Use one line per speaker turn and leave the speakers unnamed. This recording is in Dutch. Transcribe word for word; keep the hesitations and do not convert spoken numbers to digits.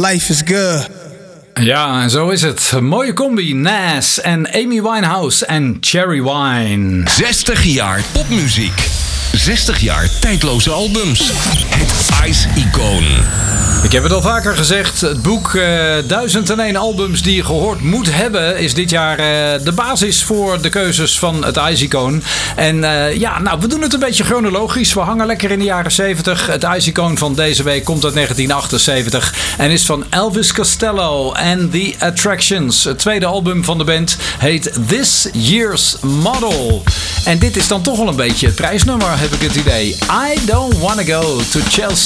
Life is good.
Ja, en zo is het. Een mooie combi. Nas en Amy Winehouse en Cherry Wine.
zestig jaar popmuziek. zestig jaar tijdloze albums. Het Ice-icoon.
Ik heb het al vaker gezegd. Het boek uh, duizend en één albums die je gehoord moet hebben is dit jaar uh, de basis voor de keuzes van het Ice-icoon. En uh, ja, nou, we doen het een beetje chronologisch. We hangen lekker in de jaren zeventig. Het Ice-icoon van deze week komt uit negentien achtenzeventig en is van Elvis Costello en The Attractions. Het tweede album van de band heet This Year's Model. En dit is dan toch wel een beetje het prijsnummer, heb ik het idee. I don't wanna go to Chelsea.